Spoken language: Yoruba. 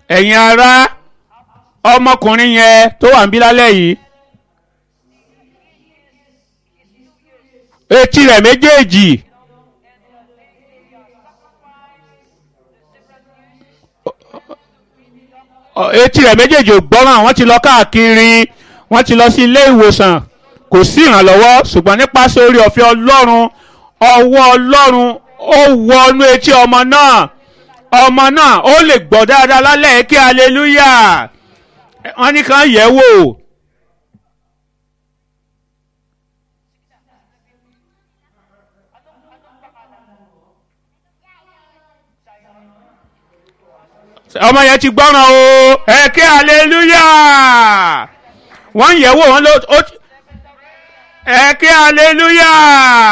ẹ̀yin ará ọmọkùnrin yẹn tó wà ń bí lálẹ́ yìí etí rẹ̀ méjèèjì ò gbọ́ràn wọ́n ti lọ káàkiri wọ́n ti lọ sí ilé ìwòsàn kò sí ìrànlọ́wọ́ ṣùgbọ́n nípasẹ̀ orí ọ̀fẹ́ Ọlọ́run ọwọ́ Ọlọ́run ó wọnú etí ọmọ náà ó lè gbọ́ dáadáa lálẹ́ kí hallelujah wọ́n ní kàn yẹ̀ wò. ọmọ yẹn ti gbọ́ràn o ẹ kí hallelujah wọ́n yẹ̀ wò wọ́n ló ẹ kí hallelujah.